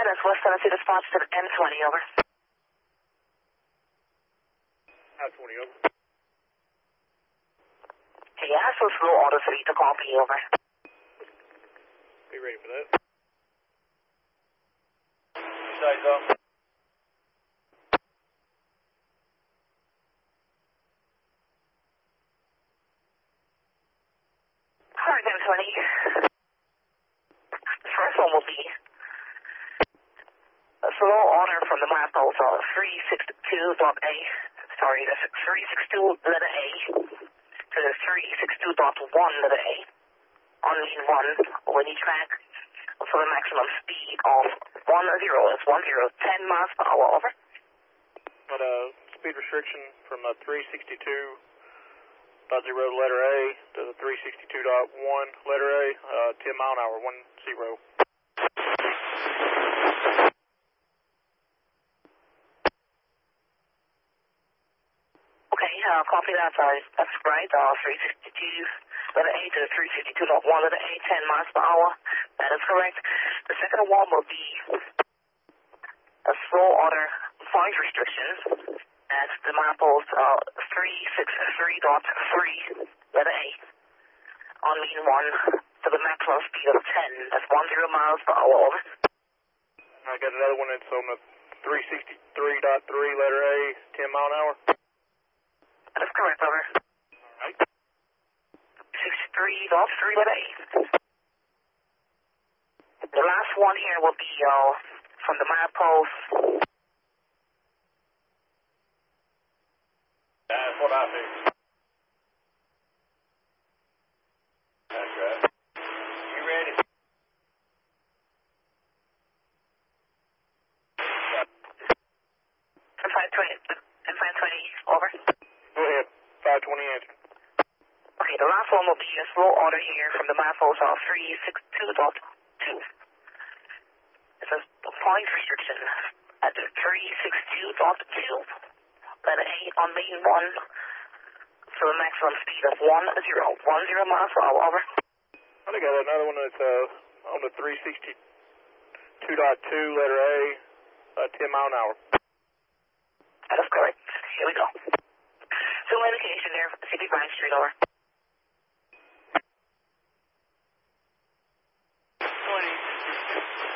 that's West Tennessee dispatch to M20, over. I-20, over. Hey, yeah, so slow order 3 to copy, over. Be ready for that. Say so. Alright, M20. The first one will be a slow order from the map also 362.A. Sorry, that's 362 letter A to 362.1 letter A. On lane 1, when you track for the maximum speed of 10, that's 10 miles per hour, over. Got a speed restriction from 362.0 letter A to the 362.1 letter A, 10 mile an hour, 10. Okay, copy that, that's right, 362 letter A to 362.1 letter A, 10 miles per hour, that is correct. The second one will be a slow order noise restrictions at the milepost 363.3 letter A on lane 1 to the maximum speed of 10, that's 10 miles per hour, over. I got another one that's on the 363.3 letter A, 10 mile an hour. That is correct, over. Alright. 63.3 letter A. The last one here will be from the milepost. That's what I think. That's right. You ready? M520, over. Go ahead. 520 answer. Okay, the last one will be a slow order here from the milepost 362.2. It says point restriction at the 362.2. Letter A on lane 1 for the maximum speed of 10 miles per hour, over. I got another one that's on the 362.2 letter A, 10 mile an hour. That is correct. Here we go. Fuel indication there, City Pine Street, over.